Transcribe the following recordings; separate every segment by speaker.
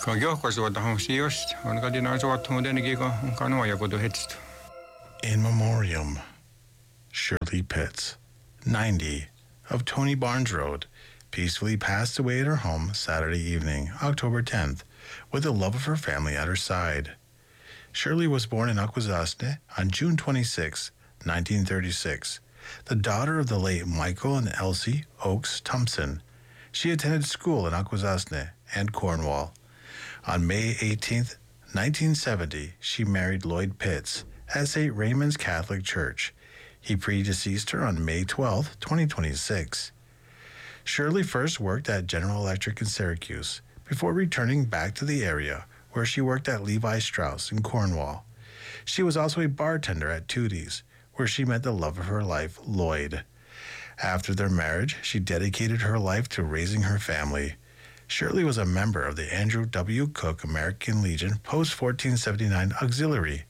Speaker 1: In memoriam, Shirley Pitts, 90, of Tony Barnes Road, peacefully passed away at her home Saturday evening, October 10th, with the love of her family at her side. Shirley was born in Akwesasne on June 26, 1936, the daughter of the late Michael and Elsie Oakes Thompson. She attended school in Akwesasne and Cornwall. On May 18, 1970, she married Lloyd Pitts at St. Raymond's Catholic Church. He predeceased her on May 12, 2026. Shirley first worked at General Electric in Syracuse before returning back to the area where she worked at Levi Strauss in Cornwall. She was also a bartender at Tootie's, where she met the love of her life, Lloyd. After their marriage, she dedicated her life to raising her family. Shirley was a member of the Andrew W. Cook American Legion Post 1479 Auxiliary,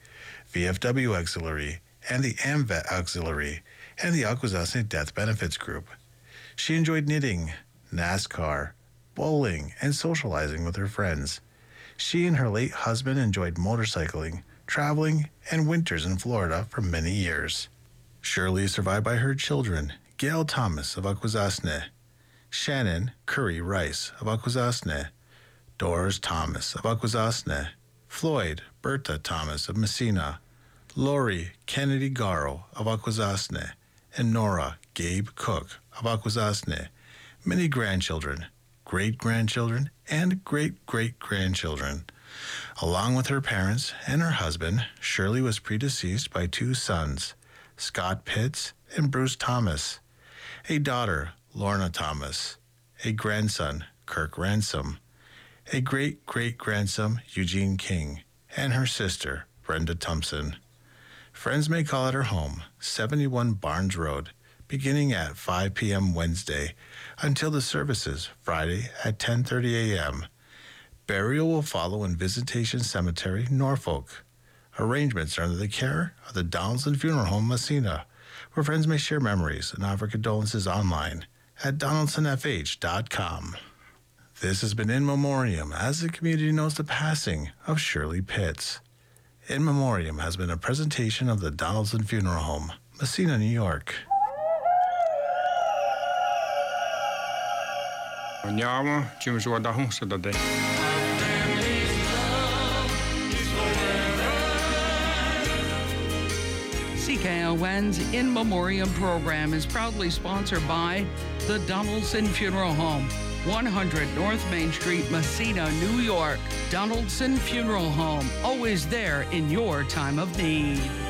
Speaker 1: VFW Auxiliary, and the AMVET Auxiliary, and the Akwesasne Death Benefits Group. She enjoyed knitting, NASCAR, bowling, and socializing with her friends. She and her late husband enjoyed motorcycling, traveling, and winters in Florida for many years. Shirley is survived by her children, Gail Thomas of Akwesasne, Shannon Curry Rice of Akwesasne, Doris Thomas of Akwesasne, Floyd Bertha Thomas of Messina, Lori Kennedy Garrow of Akwesasne, and Nora Gabe Cook of Akwesasne. Many grandchildren, great-grandchildren, and great-great-grandchildren. Along with her parents and her husband, Shirley was predeceased by two sons, Scott Pitts and Bruce Thomas, a daughter, Lorna Thomas, a grandson, Kirk Ransom, a great-great-grandson, Eugene King, and her sister, Brenda Thompson. Friends may call at her home, 71 Barnes Road, beginning at 5 p.m. Wednesday until the services Friday at 10:30 a.m. Burial will follow in Visitation Cemetery, Norfolk. Arrangements are under the care of the Donaldson Funeral Home, Messina, where friends may share memories and offer condolences online at donaldsonfh.com. This has been In Memoriam, as the community knows the passing of Shirley Pitts. In Memoriam has been a presentation of the Donaldson Funeral Home, Messina, New York.
Speaker 2: CKON's In Memoriam program is proudly sponsored by the Donaldson Funeral Home, 100 North Main Street, Messina, New York. Donaldson Funeral Home, always there in your time of need.